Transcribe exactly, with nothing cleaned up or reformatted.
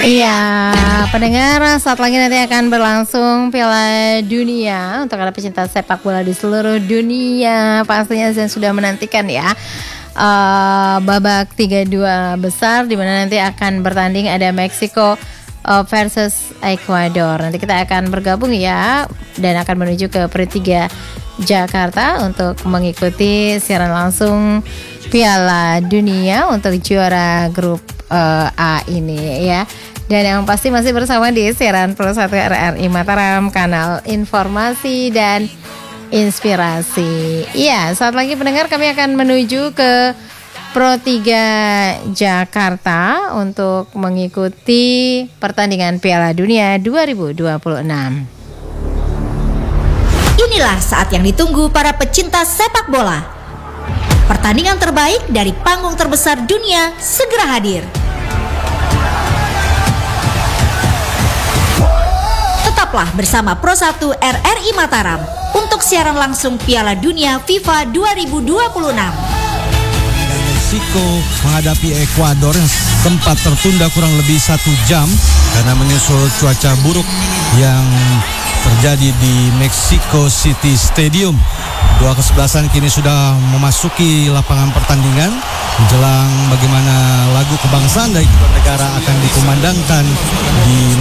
Iya, pendengar, saat lagi nanti akan berlangsung Piala Dunia untuk para pecinta sepak bola di seluruh dunia. Pastinya saya sudah menantikan ya uh, babak tiga dua besar di mana nanti akan bertanding ada Meksiko uh, versus Ekuador. Nanti kita akan bergabung ya dan akan menuju ke Peri tiga Jakarta untuk mengikuti siaran langsung Piala Dunia untuk juara grup uh, A ini ya. Dan yang pasti masih bersama di siaran Pro satu R R I Mataram, kanal informasi dan inspirasi. Iya, saat lagi pendengar kami akan menuju ke Pro tiga Jakarta untuk mengikuti pertandingan Piala Dunia dua ribu dua puluh enam. Inilah saat yang ditunggu para pecinta sepak bola. Pertandingan terbaik dari panggung terbesar dunia segera hadir. Tetaplah bersama Pro satu R R I Mataram untuk siaran langsung Piala Dunia FIFA dua ribu dua puluh enam. Meksiko menghadapi Ekuador yang sempat tertunda kurang lebih satu jam karena menyusul cuaca buruk yang terjadi di Mexico City Stadium. Dua kesebelasan kini sudah memasuki lapangan pertandingan menjelang bagaimana lagu kebangsaan dari kedua negara akan dikumandangkan di